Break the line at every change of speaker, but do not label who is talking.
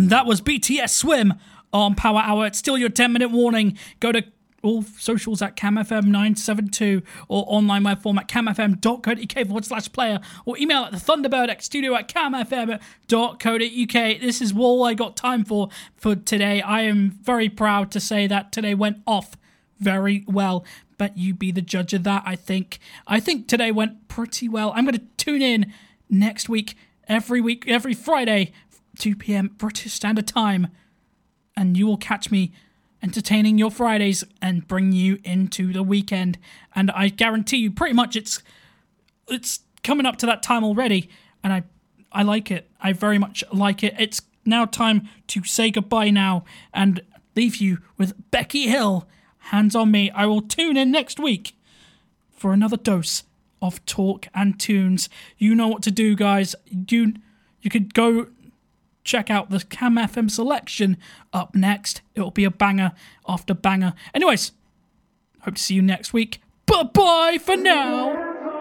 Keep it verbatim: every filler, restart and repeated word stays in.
And that was B T S Swim on Power Hour. It's still your ten minute warning. Go to all socials at cam f m nine seven two or online web form at camfm.co.uk forward slash player or email at the Thunderbird X studio at camfm.co.uk. This is all I got time for for today. I am very proud to say that today went off very well, but you be the judge of that, I think. I think today went pretty well. I'm going to tune in next week, every week, every Friday, two p.m. British Standard Time, and you will catch me entertaining your Fridays and bring you into the weekend. And I guarantee you, pretty much it's it's coming up to that time already, and I I like it. I very much like it. It's now time to say goodbye now and leave you with Becky Hill. Hands on me. I will tune in next week for another dose of talk and tunes. You know what to do, guys. You you could go check out the Cam F M selection up next. It'll be a banger after banger. Anyways, hope to see you next week. Bye-bye for now.